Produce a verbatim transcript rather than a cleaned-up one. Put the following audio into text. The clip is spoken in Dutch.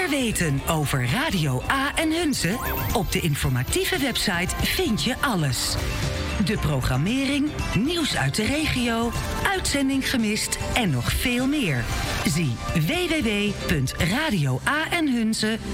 Meer weten over Radio A en Hunze? Op de informatieve website vind je alles. De programmering, nieuws uit de regio, uitzending gemist en nog veel meer. Zie w w w punt radio a en hunze